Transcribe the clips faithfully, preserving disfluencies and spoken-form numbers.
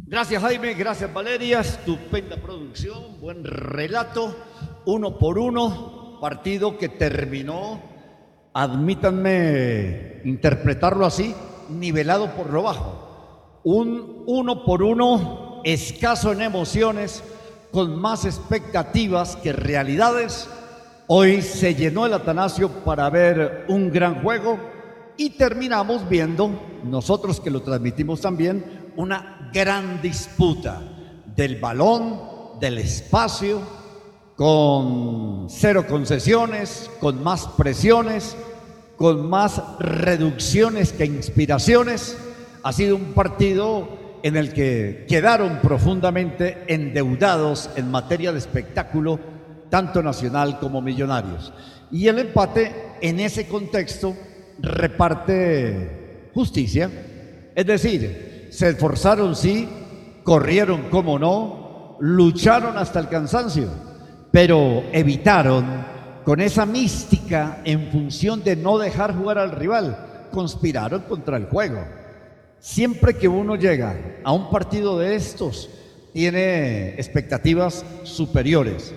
Gracias, Jaime, gracias, Valeria, estupenda producción, buen relato, uno por uno, partido que terminó, admítanme interpretarlo así, nivelado por lo bajo, un uno por uno escaso en emociones, con más expectativas que realidades. Hoy se llenó el Atanasio para ver un gran juego y terminamos viendo, nosotros que lo transmitimos también, una gran disputa del balón, del espacio, con cero concesiones, con más presiones, con más reducciones que inspiraciones. Ha sido un partido en el que quedaron profundamente endeudados en materia de espectáculo, tanto Nacional como Millonarios. Y el empate en ese contexto reparte justicia, es decir, se esforzaron sí, corrieron como no, lucharon hasta el cansancio, pero evitaron con esa mística en función de no dejar jugar al rival, conspiraron contra el juego. Siempre que uno llega a un partido de estos, tiene expectativas superiores.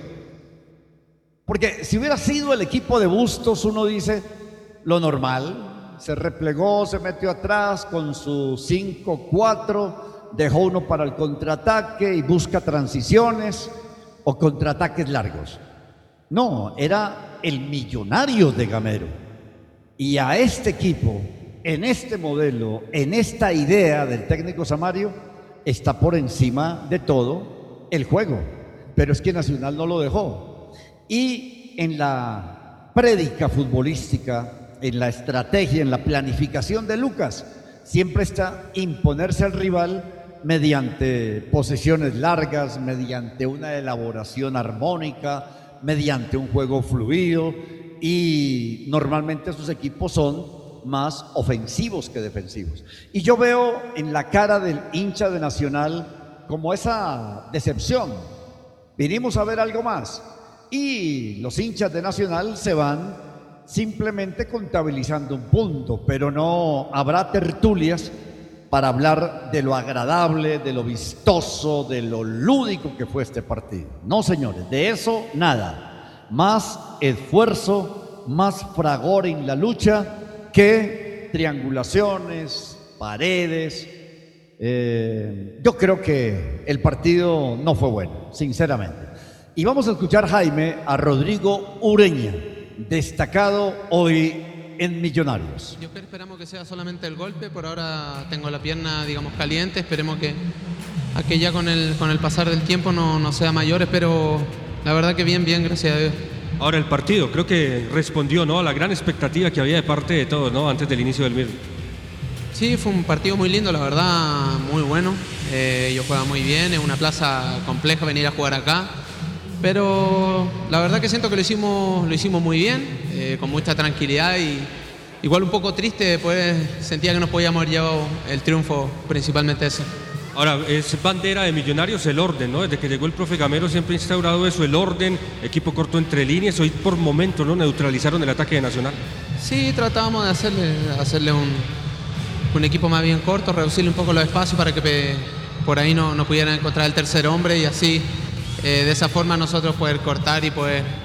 Porque si hubiera sido el equipo de Bustos, uno dice lo normal, se replegó, se metió atrás con su cinco cuatro, dejó uno para el contraataque y busca transiciones o contraataques largos. No, era el Millonario de Gamero. Y a este equipo, en este modelo, en esta idea del técnico Samario, está por encima de todo el juego. Pero es que Nacional no lo dejó. Y en la prédica futbolística, en la estrategia, en la planificación de Lucas, siempre está imponerse al rival mediante posesiones largas, mediante una elaboración armónica, mediante un juego fluido, y normalmente sus equipos son más ofensivos que defensivos. Y yo veo en la cara del hincha de Nacional como esa decepción. Vinimos a ver algo más. Y los hinchas de Nacional se van simplemente contabilizando un punto, pero no habrá tertulias para hablar de lo agradable, de lo vistoso, de lo lúdico que fue este partido. No, señores, de eso nada. Más esfuerzo, más fragor en la lucha que triangulaciones, paredes. Eh, yo creo que el partido no fue bueno, sinceramente. Y vamos a escuchar, Jaime, a Rodrigo Ureña, destacado hoy en Millonarios. Yo esperamos que sea solamente el golpe. Por ahora tengo la pierna, digamos, caliente. Esperemos que, a que ya con el, con el pasar del tiempo no, no sea mayor. Pero la verdad que bien, bien, gracias a Dios. Ahora el partido, creo que respondió, ¿no?, a la gran expectativa que había de parte de todos, ¿no?, antes del inicio del mismo. Sí, fue un partido muy lindo, la verdad, muy bueno. Eh, ellos juegan muy bien, es una plaza compleja venir a jugar acá. Pero la verdad que siento que lo hicimos, lo hicimos muy bien, eh, con mucha tranquilidad, y igual un poco triste, después sentía que nos podíamos haber llevado el triunfo, principalmente eso. Ahora, es bandera de Millonarios el orden, ¿no? Desde que llegó el profe Gamero siempre ha instaurado eso, el orden, equipo corto entre líneas. Hoy por momentos, ¿no?, neutralizaron el ataque de Nacional. Sí, tratábamos de hacerle, hacerle un, un equipo más bien corto, reducirle un poco los espacios para que por ahí no, no pudieran encontrar el tercer hombre, y así Eh, de esa forma nosotros poder cortar y poder